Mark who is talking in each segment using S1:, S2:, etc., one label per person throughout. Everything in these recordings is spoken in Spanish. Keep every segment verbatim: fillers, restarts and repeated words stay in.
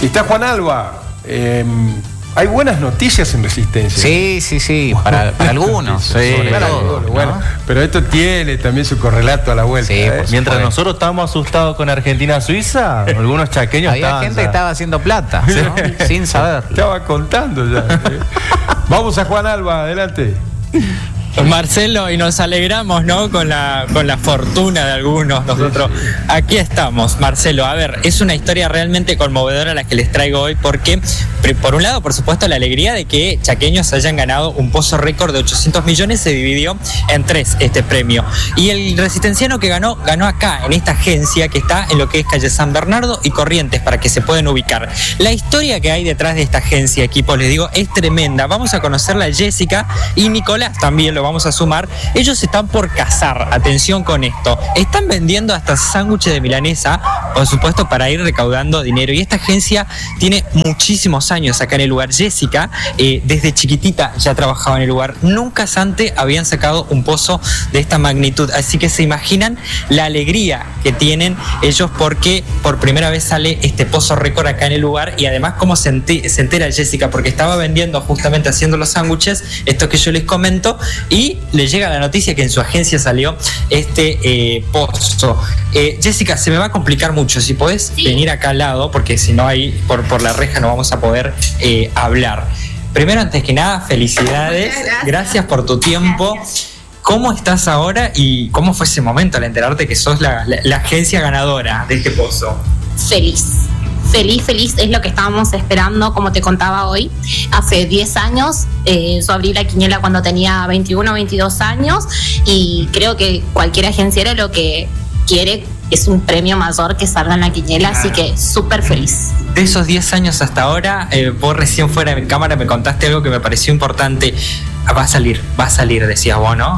S1: Y está Juan Alba. Eh, hay buenas noticias en Resistencia.
S2: Sí, sí, sí, para, para algunos. Sí,
S1: para
S2: todo,
S1: algunos,
S2: ¿no?
S1: bueno, pero esto tiene también su correlato a la vuelta.
S2: Sí,
S1: ¿eh?
S2: pues,
S3: Mientras
S2: Joder.
S3: nosotros estábamos asustados con Argentina-Suiza, algunos chaqueños
S2: Había
S3: estaban
S2: gente
S3: ya.
S2: que estaba haciendo plata, ¿no? Sin saberlo.
S1: Estaba contando ya. ¿eh? Vamos a Juan Alba, adelante.
S4: Marcelo, y nos alegramos, ¿no? Con la, con la fortuna de algunos nosotros. Aquí estamos, Marcelo. A ver, es una historia realmente conmovedora la que les traigo hoy, porque, por un lado, por supuesto, la alegría de que chaqueños hayan ganado un pozo récord de ochocientos millones se dividió en tres este premio. Y el resistenciano que ganó, ganó acá, en esta agencia que está en lo que es calle San Bernardo y Corrientes, para que se puedan ubicar. La historia que hay detrás de esta agencia, equipo, les digo, es tremenda. Vamos a conocerla, Jessica y Nicolás también lo vamos a sumar. Ellos están por casar, atención con esto, están vendiendo hasta sándwiches de milanesa, por supuesto, para ir recaudando dinero, y esta agencia tiene muchísimos años acá en el lugar. Jessica, eh, desde chiquitita ya trabajaba en el lugar, nunca antes habían sacado un pozo de esta magnitud, así que se imaginan la alegría que tienen ellos porque por primera vez sale este pozo récord acá en el lugar. Y además cómo se, ente- se entera Jessica, porque estaba vendiendo, justamente haciendo los sándwiches, esto que yo les comento, y le llega la noticia que en su agencia salió este eh, pozo. Eh, Jessica, se me va a complicar mucho, si podés
S5: Sí.
S4: venir acá al lado, porque si no ahí por, por la reja no vamos a poder eh, hablar. Primero, antes que nada, felicidades,
S5: Muchas gracias.
S4: gracias por tu tiempo.
S5: Gracias.
S4: ¿Cómo estás ahora y cómo fue ese momento al enterarte que sos la, la, la agencia ganadora de este pozo?
S5: Feliz. Feliz, feliz, es lo que estábamos esperando, como te contaba hoy. Hace diez años, eh, yo abrí la quiniela cuando tenía veintiuno, veintidós años, y creo que cualquier agenciero lo que quiere es un premio mayor que salga en la quiniela, así que súper feliz.
S4: De esos diez años hasta ahora, eh, vos recién fuera de cámara me contaste algo que me pareció importante. Ah, va a salir, va a salir, decías vos, ¿no?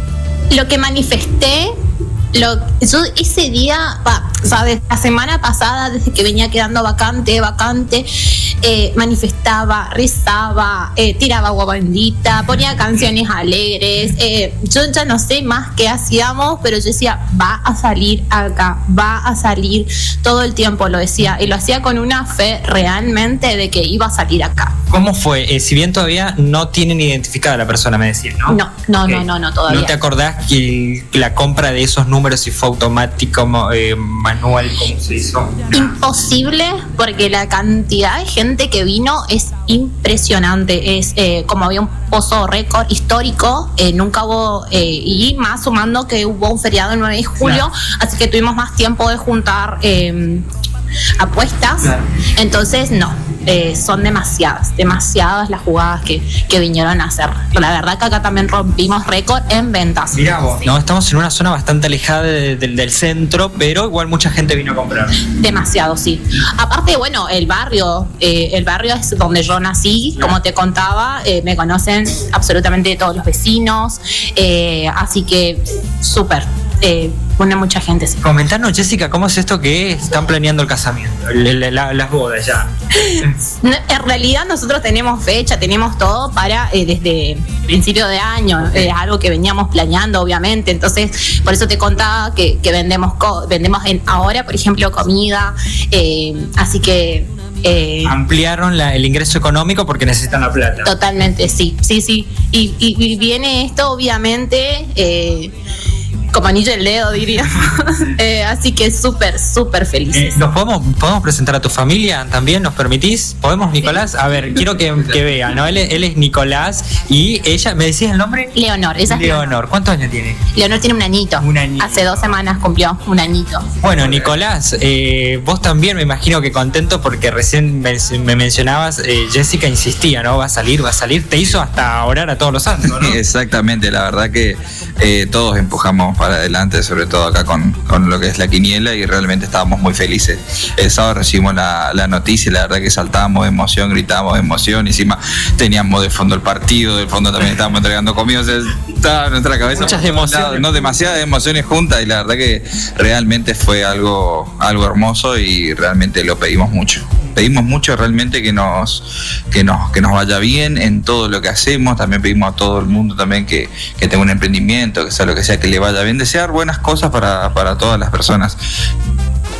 S5: Lo que manifesté, lo, yo ese día, va, o sea, desde la semana pasada, desde que venía quedando vacante, vacante, eh, manifestaba, rezaba, eh, tiraba agua bendita, ponía canciones alegres. Eh, yo ya no sé más qué hacíamos, pero yo decía, va a salir acá, va a salir, todo el tiempo lo decía, y lo hacía con una fe realmente de que iba a salir acá.
S4: ¿Cómo fue? Eh, si bien todavía no tienen identificada a la persona, me decís, ¿no?
S5: No, no,
S4: Ok.
S5: no, no, no, todavía.
S4: ¿No te acordás que la compra de esos números, si fue automático, mo- eh, manual, cómo se hizo?
S5: Imposible, porque la cantidad de gente que vino es impresionante. Es eh, como había un pozo récord histórico, eh, nunca hubo, eh, y más sumando que hubo un feriado el nueve de julio,
S4: Claro.
S5: así que tuvimos más tiempo de juntar eh, apuestas.
S4: Claro.
S5: Entonces, no, eh, son demasiadas, demasiadas las jugadas que, que vinieron a hacer. La verdad que acá también rompimos récord en ventas.
S4: Mirá vos.
S5: Sí.
S4: No, estamos en una zona bastante alejada de- de- del centro, pero igual mucha gente vino a comprar.
S5: Demasiado, sí. Aparte, bueno, el barrio, eh, el barrio es donde yo nací, como te contaba, eh, me conocen absolutamente todos los vecinos, eh, así que súper, eh, pone mucha gente, sí.
S4: Comentanos, Jessica, ¿cómo es esto que están planeando el casamiento? El- el- la- las bodas ya.
S5: No, en realidad nosotros tenemos fecha, tenemos todo para eh, desde principio de año, es algo que veníamos planeando, obviamente. Entonces, por eso te contaba que, que vendemos co- vendemos en ahora, por ejemplo, comida, eh, así que eh,
S4: Ampliaron la- el ingreso económico porque necesitan la plata.
S5: totalmente, sí, sí, sí. Y, y- y viene esto, obviamente, eh, como anillo del dedo, diríamos. Eh, así que súper, súper
S4: Eh,
S5: felices.
S4: ¿Nos podemos, podemos presentar a tu familia también? ¿Nos permitís? ¿Podemos, Nicolás? A ver, quiero que, que vean, ¿no? Él, es- él es Nicolás y ella, ¿me decís el nombre?
S5: Leonor, esa es Leonor.
S4: Leonor. ¿Cuántos años tiene?
S5: Leonor tiene un añito.
S4: Un añito.
S5: Hace dos semanas cumplió un añito.
S4: Bueno, Nicolás, eh, vos también me imagino que contento porque recién me, me mencionabas, eh, Jessica insistía, ¿no? Va a salir, va a salir. Te hizo hasta orar a todos los santos, ¿no?
S6: Exactamente, la verdad que eh, todos empujamos para adelante, sobre todo acá con, con lo que es la quiniela, y realmente estábamos muy felices. El sábado recibimos la, la noticia y la verdad que saltábamos de emoción, gritábamos de emoción, encima teníamos de fondo el partido, del fondo también estábamos entregando comida, o sea, estaba en nuestra cabeza
S4: Muchas
S6: por todos
S4: emociones.
S6: lados, no, demasiadas emociones juntas, y la verdad que realmente fue algo, algo hermoso, y realmente lo pedimos mucho. Pedimos mucho realmente que nos, que nos, que nos vaya bien en todo lo que hacemos. También pedimos a todo el mundo también que, que tenga un emprendimiento, que sea lo que sea, que le vaya bien, desear buenas cosas para, para todas las personas.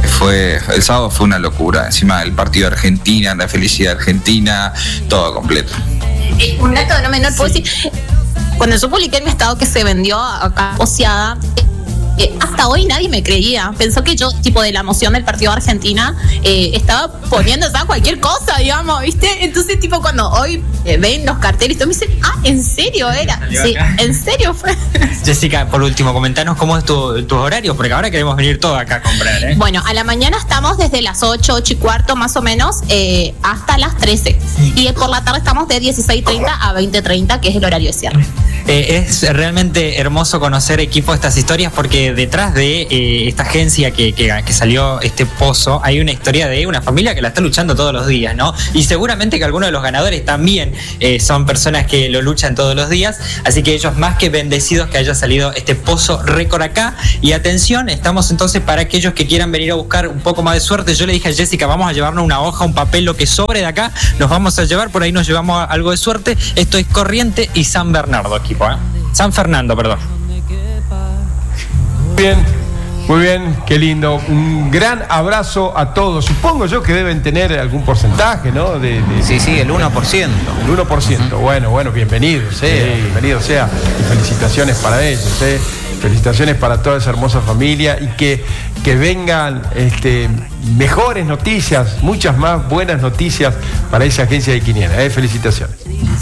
S6: fue, el sábado fue una locura. Encima del partido de Argentina, la felicidad argentina, todo completo.
S5: Eh, un dato no menor, puedo decir, cuando yo publiqué en mi estado que se vendió acá Oseada, Eh, hasta hoy nadie me creía. Pensó que yo, tipo de la emoción del partido de Argentina, eh, estaba poniendo ya cualquier cosa, digamos, ¿viste? Entonces, tipo, cuando hoy eh, ven los carteles, todos me dicen, ah, ¿en serio era? Sí, ¿en serio fue?
S4: Jessica, por último, comentanos cómo es tu, tus horarios, porque ahora queremos venir todos acá a comprar, ¿eh?
S5: Bueno, a la mañana estamos desde las ocho, ocho y cuarto más o menos, eh, hasta las trece. Y por la tarde estamos de dieciséis treinta a veinte treinta, que es el horario de cierre.
S4: Eh, es realmente hermoso conocer, equipo, estas historias, porque detrás de eh, esta agencia que, que, que salió este pozo hay una historia de una familia que la está luchando todos los días, ¿no? Y seguramente que algunos de los ganadores también eh, son personas que lo luchan todos los días, así que ellos más que bendecidos que haya salido este pozo récord acá. Y atención, estamos entonces para aquellos que quieran venir a buscar un poco más de suerte. Yo le dije a Jessica, vamos a llevarnos una hoja, un papel, lo que sobre de acá, nos vamos a llevar, por ahí nos llevamos algo de suerte. Esto es Corriente y San Bernardo, equipo, ¿eh? San Fernando, perdón.
S1: Muy bien, muy bien, qué lindo. Un gran abrazo a todos. Supongo yo que deben tener algún porcentaje, ¿no? De, de,
S2: Sí, sí, el uno por ciento.
S1: El uno por ciento. Bueno, bueno, bienvenidos, ¿eh? Sí. Bienvenidos sea. Y felicitaciones para ellos, ¿eh? Felicitaciones para toda esa hermosa familia y que, que vengan este, mejores noticias, muchas más buenas noticias para esa agencia de Quiniela, ¿eh? Felicitaciones.